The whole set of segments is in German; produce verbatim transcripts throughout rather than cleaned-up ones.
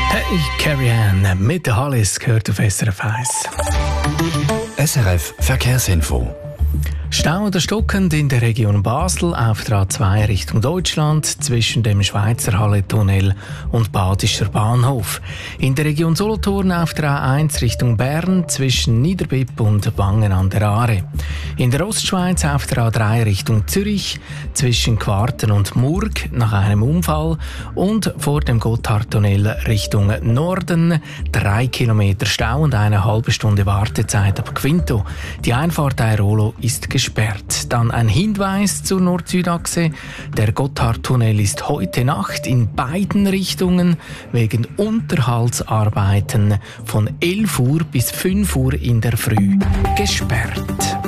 Hey, Carrie Ann mit der Hollis gehört auf S R F eins. S R F Verkehrsinfo. Stau oder stockend in der Region Basel auf der A zwei Richtung Deutschland zwischen dem Schweizer Halle-Tunnel und Badischer Bahnhof. In der Region Solothurn auf der A eins Richtung Bern zwischen Niederbipp und Wangen an der Aare. In der Ostschweiz auf der A drei Richtung Zürich zwischen Quarten und Murg nach einem Unfall und vor dem Gotthardtunnel Richtung Norden drei Kilometer Stau und eine halbe Stunde Wartezeit ab Quinto. Die Einfahrt Airolo ist gesperrt. Dann ein Hinweis zur Nord-Süd-Achse. Der Gotthardtunnel ist heute Nacht in beiden Richtungen wegen Unterhaltsarbeiten von elf Uhr bis fünf Uhr in der Früh gesperrt.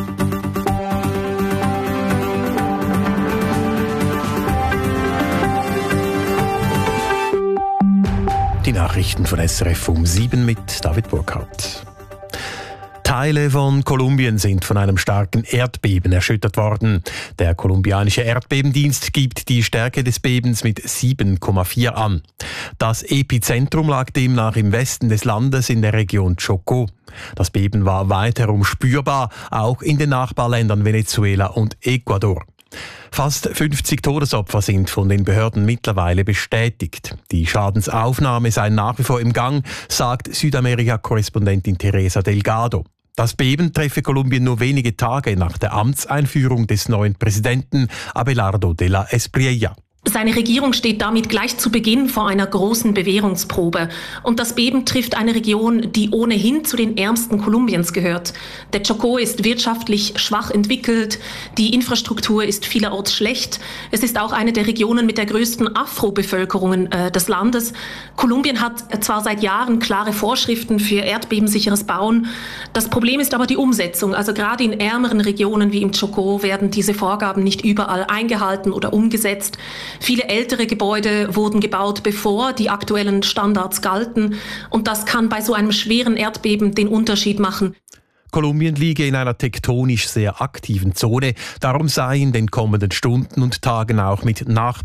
Die Nachrichten von S R F um sieben mit David Burkhardt. Teile von Kolumbien sind von einem starken Erdbeben erschüttert worden. Der kolumbianische Erdbebendienst gibt die Stärke des Bebens mit sieben Komma vier an. Das Epizentrum lag demnach im Westen des Landes in der Region Chocó. Das Beben war weiterum spürbar, auch in den Nachbarländern Venezuela und Ecuador. Fast fünfzig Todesopfer sind von den Behörden mittlerweile bestätigt. Die Schadensaufnahme sei nach wie vor im Gang, sagt Südamerika-Korrespondentin Teresa Delgado. Das Beben treffe Kolumbien nur wenige Tage nach der Amtseinführung des neuen Präsidenten Abelardo de la Espriella. Seine Regierung steht damit gleich zu Beginn vor einer großen Bewährungsprobe. Und das Beben trifft eine Region, die ohnehin zu den ärmsten Kolumbiens gehört. Der Chocó ist wirtschaftlich schwach entwickelt, die Infrastruktur ist vielerorts schlecht. Es ist auch eine der Regionen mit der größten Afro-Bevölkerung äh, des Landes. Kolumbien hat zwar seit Jahren klare Vorschriften für erdbebensicheres Bauen. Das Problem ist aber die Umsetzung. Also gerade in ärmeren Regionen wie im Chocó werden diese Vorgaben nicht überall eingehalten oder umgesetzt. Viele ältere Gebäude wurden gebaut, bevor die aktuellen Standards galten. Und das kann bei so einem schweren Erdbeben den Unterschied machen. Kolumbien liege in einer tektonisch sehr aktiven Zone. Darum sei in den kommenden Stunden und Tagen auch mit Nach